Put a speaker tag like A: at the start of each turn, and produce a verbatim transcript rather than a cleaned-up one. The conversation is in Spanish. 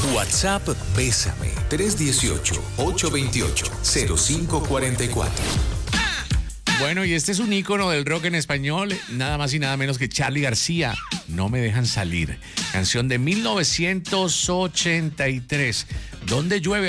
A: WhatsApp Bésame tres uno ocho, ocho dos ocho, cero cinco cuatro cuatro.
B: Bueno, y este es un ícono del rock en español, nada más y nada menos que Charly García, No me dejan salir. Canción de mil novecientos ochenta y tres. ¿Dónde llueve?